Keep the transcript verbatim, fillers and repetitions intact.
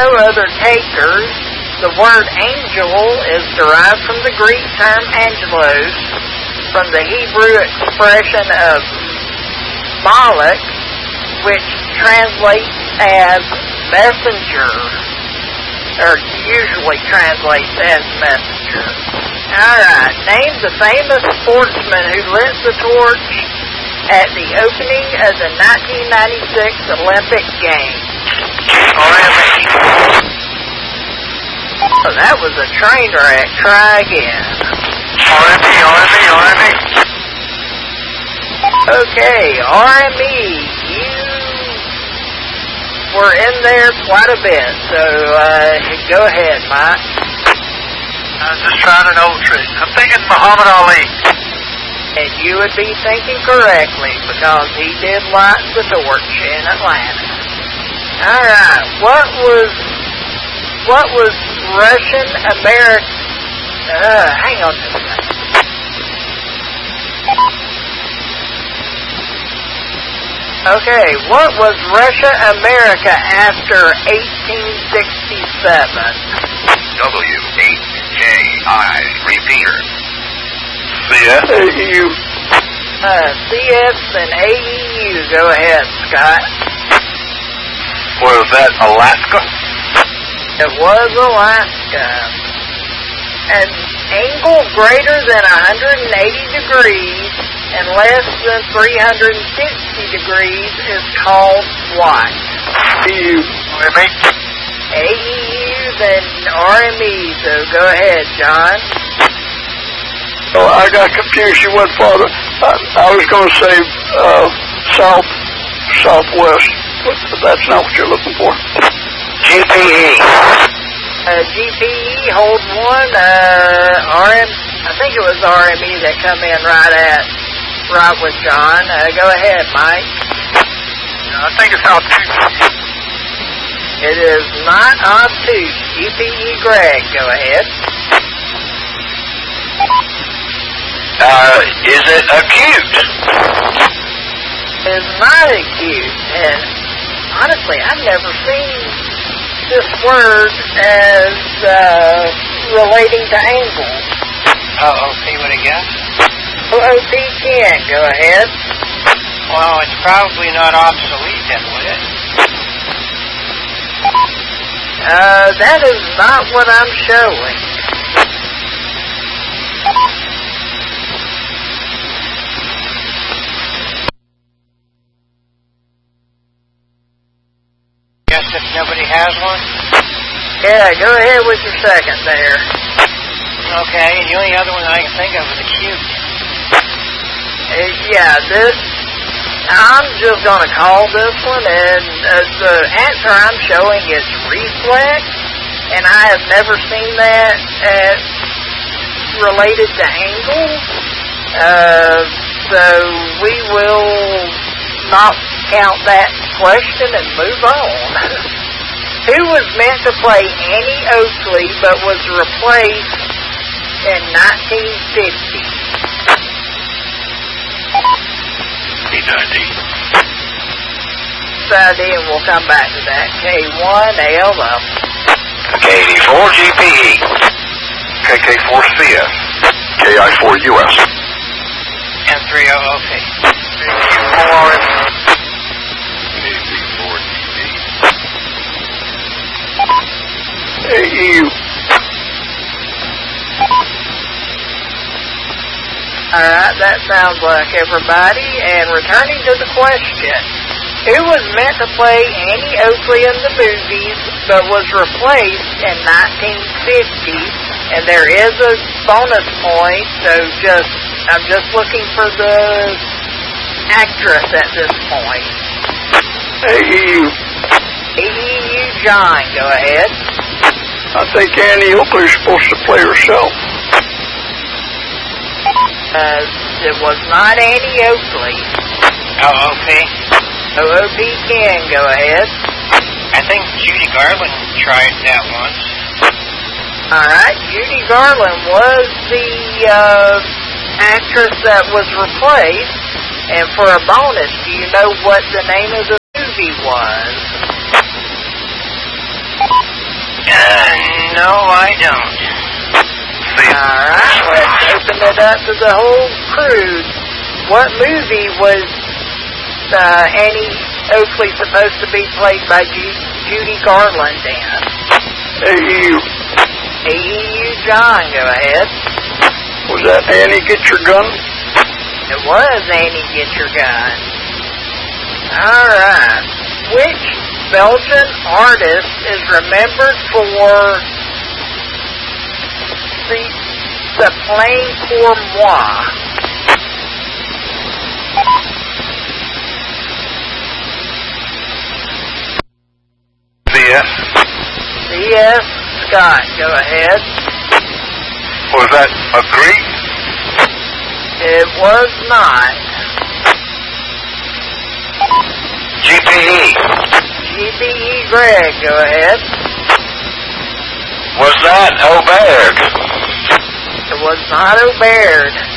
no other takers, the word angel is derived from the Greek term angelos, from the Hebrew expression of malach, which translates as messenger, or usually translates as messenger. Alright, name the famous sportsman who lit the torch at the opening of the nineteen ninety-six Olympic Games. R M E. Oh, that was a train wreck. Try again. R M E, R M E, R M E. Okay, R M E, you were in there quite a bit, so uh, go ahead, Mike. I was just trying an old trick. I'm thinking Muhammad Ali. And you would be thinking correctly, because he did light the torch in Atlanta. Alright, what was, what was Russian American, uh, hang on just a second. Okay, what was Russia America after eighteen sixty-seven? W H J I, repeater. C S A E U. Uh, C S and A E U. Go ahead, Scott. Was that Alaska? It was Alaska. An angle greater than one hundred eighty degrees and less than three hundred sixty degrees is called what? E U. R M E. A E U, then R M E. So go ahead, John. Oh, I got confused. You went farther. I, I was going to say uh, south, southwest, but that's not what you're looking for. G P E. Uh, G P E, hold one. Uh, R M, I think it was R M E that come in right at, right with John. Uh, go ahead, Mike. I think it's obtuse. It is not obtuse. G P E, Greg, go ahead. Uh, is it acute? It's not acute, and honestly, I've never seen this word as uh, relating to angles. O O P, what again? O O P ten, go ahead. Well, it's probably not obsolete then, would it? Uh, that is not what I'm showing. Guess if nobody has one? Yeah, go ahead with your second there. Okay, and the only other one I can think of is acute. Uh, yeah, this, I'm just going to call this one, and uh, the answer I'm showing is reflex, and I have never seen that as related to angles, uh, so we will not count that question and move on. Who was meant to play Annie Oakley but was replaced in nineteen fifty? H I D. H I D, and we'll come back to that. K one, L up. K eighty-four, G P E. K K four, C S. K I four, U S. And three O O P. four, K B four, G P. A E U. Alright, that sounds like everybody. And returning to the question, who was meant to play Annie Oakley in the movies but was replaced in nineteen fifty? And there is a bonus point, so just I'm just looking for the actress at this point. A E U. A E U, John, go ahead. I think Annie Oakley's supposed to play herself. Uh, it was not Annie Oakley. O O P. O O P can, go ahead. I think Judy Garland tried that once. Alright, Judy Garland was the uh, actress that was replaced. And for a bonus, do you know what the name of the movie was? don't. Alright, let's open it up to the whole crew. What movie was uh, Annie Oakley supposed to be played by Ju- Judy Garland in? Hey, you. A E U John, go ahead. Was that Annie Get Your Gun? It was Annie Get Your Gun. Alright. Which Belgian artist is remembered for the, the Plain pour moi? C S. C S. Scott, go ahead. Was that a Greek? It was not. G P E. G B E. Greg, go ahead. Was that Oberg? It was not Oberg.